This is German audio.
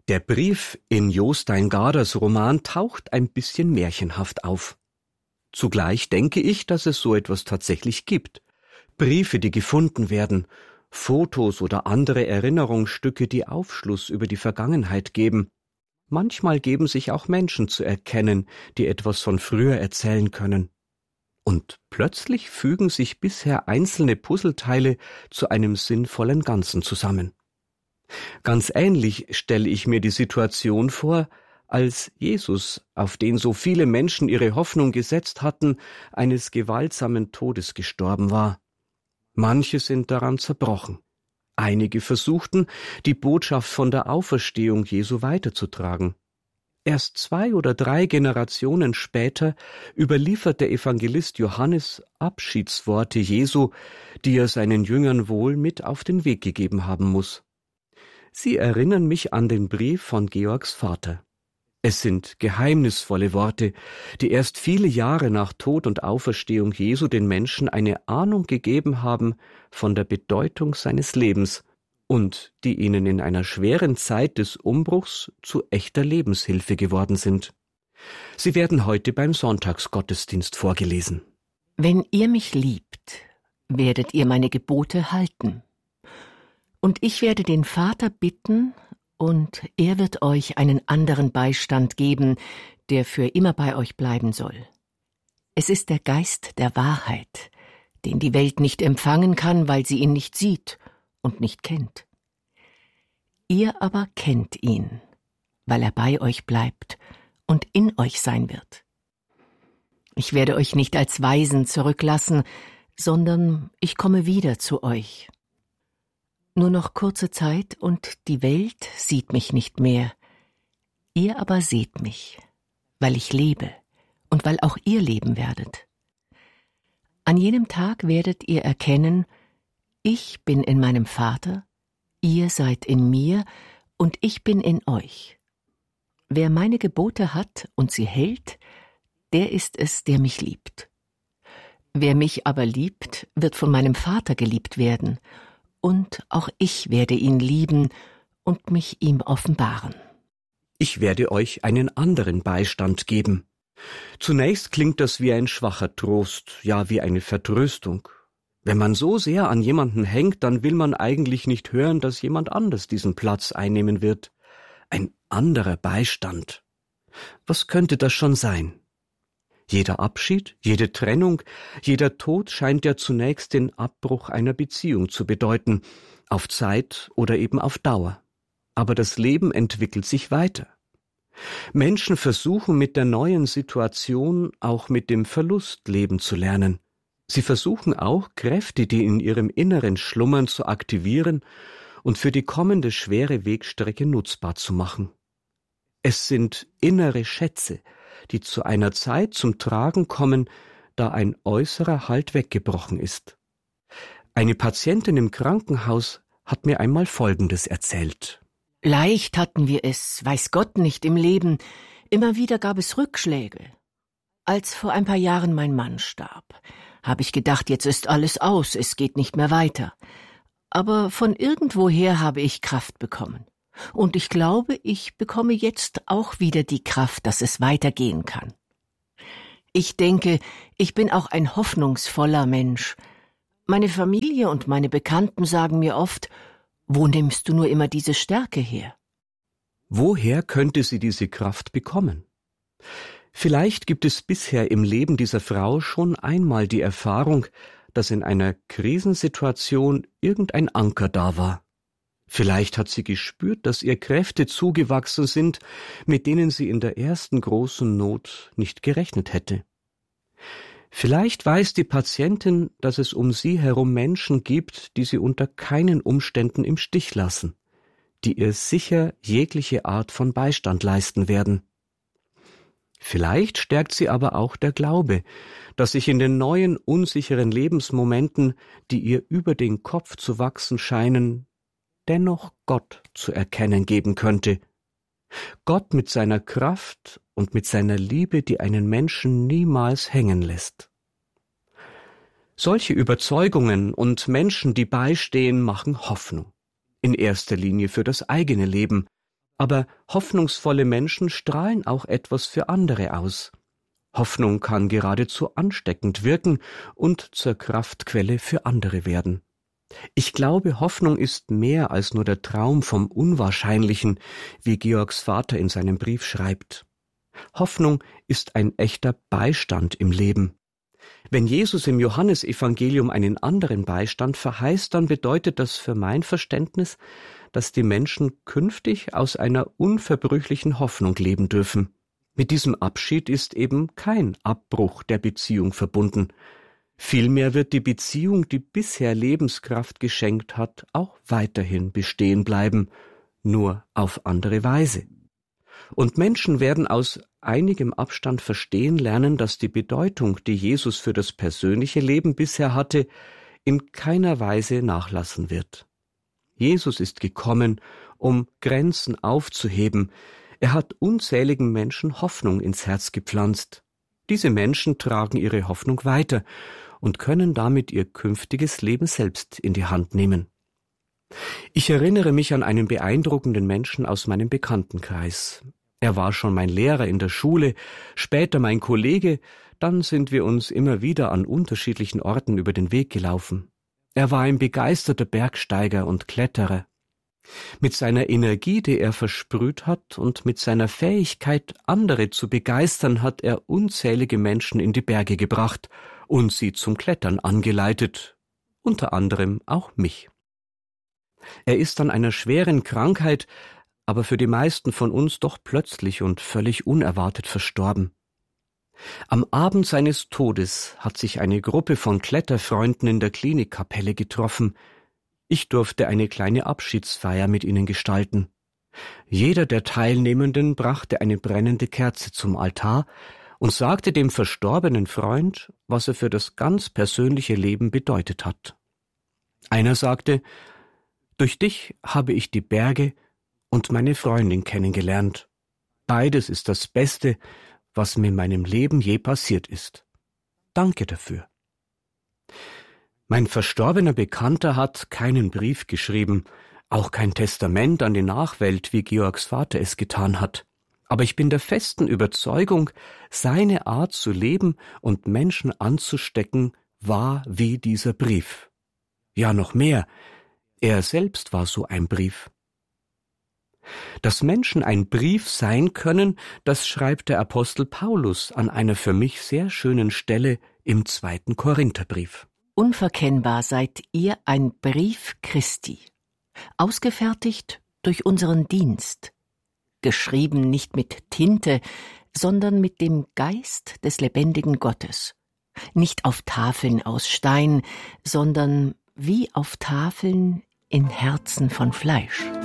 Der Brief in Jostein Gaarders Roman taucht ein bisschen märchenhaft auf. Zugleich denke ich, dass es so etwas tatsächlich gibt. Briefe, die gefunden werden, Fotos oder andere Erinnerungsstücke, die Aufschluss über die Vergangenheit geben. Manchmal geben sich auch Menschen zu erkennen, die etwas von früher erzählen können. Und plötzlich fügen sich bisher einzelne Puzzleteile zu einem sinnvollen Ganzen zusammen. Ganz ähnlich stelle ich mir die Situation vor, als Jesus, auf den so viele Menschen ihre Hoffnung gesetzt hatten, eines gewaltsamen Todes gestorben war. Manche sind daran zerbrochen. Einige versuchten, die Botschaft von der Auferstehung Jesu weiterzutragen. Erst 2 oder 3 Generationen später überliefert der Evangelist Johannes Abschiedsworte Jesu, die er seinen Jüngern wohl mit auf den Weg gegeben haben muss. Sie erinnern mich an den Brief von Georgs Vater. Es sind geheimnisvolle Worte, die erst viele Jahre nach Tod und Auferstehung Jesu den Menschen eine Ahnung gegeben haben von der Bedeutung seines Lebens und die ihnen in einer schweren Zeit des Umbruchs zu echter Lebenshilfe geworden sind. Sie werden heute beim Sonntagsgottesdienst vorgelesen. Wenn ihr mich liebt, werdet ihr meine Gebote halten. Und ich werde den Vater bitten, und er wird euch einen anderen Beistand geben, der für immer bei euch bleiben soll. Es ist der Geist der Wahrheit, den die Welt nicht empfangen kann, weil sie ihn nicht sieht und nicht kennt. Ihr aber kennt ihn, weil er bei euch bleibt und in euch sein wird. Ich werde euch nicht als Waisen zurücklassen, sondern ich komme wieder zu euch. Nur noch kurze Zeit und die Welt sieht mich nicht mehr. Ihr aber seht mich, weil ich lebe und weil auch ihr leben werdet. An jenem Tag werdet ihr erkennen, ich bin in meinem Vater, ihr seid in mir und ich bin in euch. Wer meine Gebote hat und sie hält, der ist es, der mich liebt. Wer mich aber liebt, wird von meinem Vater geliebt werden, und auch ich werde ihn lieben und mich ihm offenbaren. Ich werde euch einen anderen Beistand geben. Zunächst klingt das wie ein schwacher Trost, ja wie eine Vertröstung. Wenn man so sehr an jemanden hängt, dann will man eigentlich nicht hören, dass jemand anders diesen Platz einnehmen wird. Ein anderer Beistand. Was könnte das schon sein? Jeder Abschied, jede Trennung, jeder Tod scheint ja zunächst den Abbruch einer Beziehung zu bedeuten, auf Zeit oder eben auf Dauer. Aber das Leben entwickelt sich weiter. Menschen versuchen mit der neuen Situation auch mit dem Verlust leben zu lernen. Sie versuchen auch, Kräfte, die in ihrem Inneren schlummern, zu aktivieren und für die kommende schwere Wegstrecke nutzbar zu machen. Es sind innere Schätze, die zu einer Zeit zum Tragen kommen, da ein äußerer Halt weggebrochen ist. Eine Patientin im Krankenhaus hat mir einmal Folgendes erzählt. Leicht hatten wir es, weiß Gott nicht im Leben. Immer wieder gab es Rückschläge. Als vor ein paar Jahren mein Mann starb, habe ich gedacht, jetzt ist alles aus, es geht nicht mehr weiter. Aber von irgendwoher habe ich Kraft bekommen. Und ich glaube, ich bekomme jetzt auch wieder die Kraft, dass es weitergehen kann. Ich denke, ich bin auch ein hoffnungsvoller Mensch. Meine Familie und meine Bekannten sagen mir oft, wo nimmst du nur immer diese Stärke her? Woher könnte sie diese Kraft bekommen? Vielleicht gibt es bisher im Leben dieser Frau schon einmal die Erfahrung, dass in einer Krisensituation irgendein Anker da war. Vielleicht hat sie gespürt, dass ihr Kräfte zugewachsen sind, mit denen sie in der ersten großen Not nicht gerechnet hätte. Vielleicht weiß die Patientin, dass es um sie herum Menschen gibt, die sie unter keinen Umständen im Stich lassen, die ihr sicher jegliche Art von Beistand leisten werden. Vielleicht stärkt sie aber auch der Glaube, dass sich in den neuen, unsicheren Lebensmomenten, die ihr über den Kopf zu wachsen scheinen, dennoch Gott zu erkennen geben könnte. Gott mit seiner Kraft und mit seiner Liebe, die einen Menschen niemals hängen lässt. Solche Überzeugungen und Menschen, die beistehen, machen Hoffnung. In erster Linie für das eigene Leben, Aber hoffnungsvolle Menschen strahlen auch etwas für andere aus. Hoffnung kann geradezu ansteckend wirken und zur Kraftquelle für andere werden. Ich glaube, Hoffnung ist mehr als nur der Traum vom Unwahrscheinlichen, wie Georgs Vater in seinem Brief schreibt. Hoffnung ist ein echter Beistand im Leben. Wenn Jesus im Johannesevangelium einen anderen Beistand verheißt, dann bedeutet das für mein Verständnis, dass die Menschen künftig aus einer unverbrüchlichen Hoffnung leben dürfen. Mit diesem Abschied ist eben kein Abbruch der Beziehung verbunden. Vielmehr wird die Beziehung, die bisher Lebenskraft geschenkt hat, auch weiterhin bestehen bleiben, nur auf andere Weise. Und Menschen werden aus einigem Abstand verstehen lernen, dass die Bedeutung, die Jesus für das persönliche Leben bisher hatte, in keiner Weise nachlassen wird. Jesus ist gekommen, um Grenzen aufzuheben. Er hat unzähligen Menschen Hoffnung ins Herz gepflanzt. Diese Menschen tragen ihre Hoffnung weiter und können damit ihr künftiges Leben selbst in die Hand nehmen. Ich erinnere mich an einen beeindruckenden Menschen aus meinem Bekanntenkreis. Er war schon mein Lehrer in der Schule, später mein Kollege, dann sind wir uns immer wieder an unterschiedlichen Orten über den Weg gelaufen. Er war ein begeisterter Bergsteiger und Kletterer. Mit seiner Energie, die er versprüht hat, und mit seiner Fähigkeit, andere zu begeistern, hat er unzählige Menschen in die Berge gebracht und sie zum Klettern angeleitet, unter anderem auch mich. Er ist an einer schweren Krankheit, aber für die meisten von uns doch plötzlich und völlig unerwartet verstorben. Am Abend seines Todes hat sich eine Gruppe von Kletterfreunden in der Klinikkapelle getroffen. Ich durfte eine kleine Abschiedsfeier mit ihnen gestalten. Jeder der Teilnehmenden brachte eine brennende Kerze zum Altar und sagte dem verstorbenen Freund, was er für das ganz persönliche Leben bedeutet hat. Einer sagte: »Durch dich habe ich die Berge und meine Freundin kennengelernt. Beides ist das Beste, was mir in meinem Leben je passiert ist. Danke dafür.« Mein verstorbener Bekannter hat keinen Brief geschrieben, auch kein Testament an die Nachwelt, wie Georgs Vater es getan hat. Aber ich bin der festen Überzeugung, seine Art zu leben und Menschen anzustecken war wie dieser Brief. Ja, noch mehr, er selbst war so ein Brief. Dass Menschen ein Brief sein können, das schreibt der Apostel Paulus an einer für mich sehr schönen Stelle im 2. Korintherbrief. Unverkennbar seid ihr ein Brief Christi, ausgefertigt durch unseren Dienst, geschrieben nicht mit Tinte, sondern mit dem Geist des lebendigen Gottes, nicht auf Tafeln aus Stein, sondern wie auf Tafeln in Herzen von Fleisch.